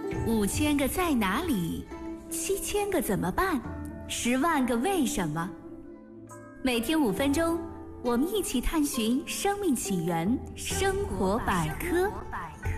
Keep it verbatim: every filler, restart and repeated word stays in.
五千个在哪里，七千个怎么办，十万个为什么。每天五分钟，我们一起探寻生命起源，生活百科。